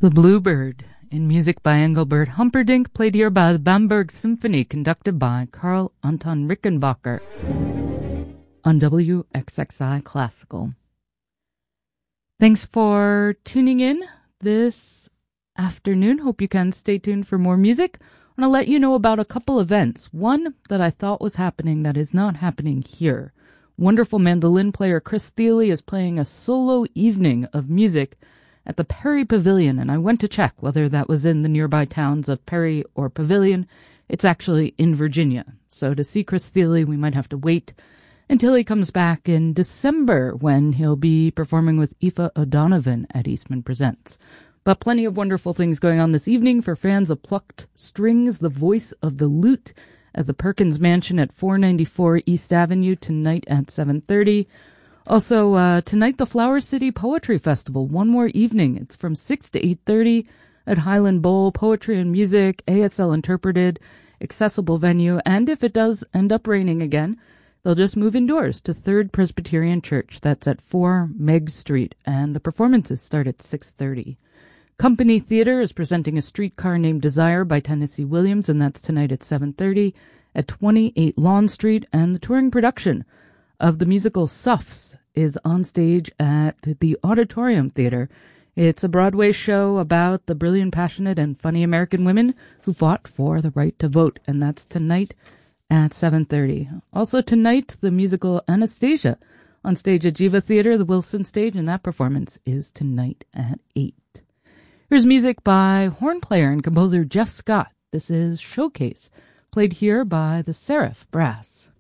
The Bluebird, in music by Engelbert Humperdinck, played here by the Bamberg Symphony, conducted by Karl Anton Rickenbacker on WXXI Classical. Thanks for tuning in this afternoon. Hope you can stay tuned for more music. I want to let you know about a couple events. One that I thought was happening that is not happening here. Wonderful mandolin player Chris Thiele is playing a solo evening of music at the Perry Pavilion, and I went to check whether that was in the nearby towns of Perry or Pavilion. It's actually in Virginia. So to see Chris Thiele, we might have to wait until he comes back in December, when he'll be performing with Aoife O'Donovan at Eastman Presents. But plenty of wonderful things going on this evening for fans of plucked strings. The Voice of the Lute at the Perkins Mansion at 494 East Avenue tonight at 7:30. Also, tonight, the Flower City Poetry Festival. One more evening. It's from 6 to 8:30 at Highland Bowl. Poetry and music, ASL interpreted, accessible venue. And if it does end up raining again, they'll just move indoors to Third Presbyterian Church. That's at 4 Meg Street. And the performances start at 6:30. Company Theater is presenting A Streetcar Named Desire by Tennessee Williams, and that's tonight at 7:30 at 28 Lawn Street. And the touring production of the musical Suffs is on stage at the Auditorium Theater. It's a Broadway show about the brilliant, passionate, and funny American women who fought for the right to vote, and that's tonight at 7:30. Also tonight, the musical Anastasia on stage at Jiva Theater, the Wilson Stage, and that performance is tonight at 8. Here's music by horn player and composer Jeff Scott. This is Showcase, played here by the Seraph Brass.